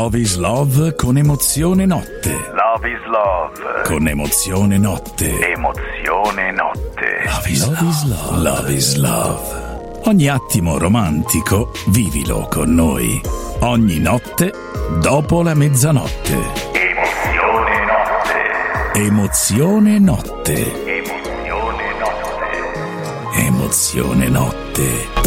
Love is Love con Emozione Notte. Love is Love. Con Emozione Notte. Emozione Notte. Love is Love. Love is Love. Ogni attimo romantico vivilo con noi. Ogni notte dopo la mezzanotte. Emozione Notte. Emozione Notte. Emozione Notte. Emozione Notte.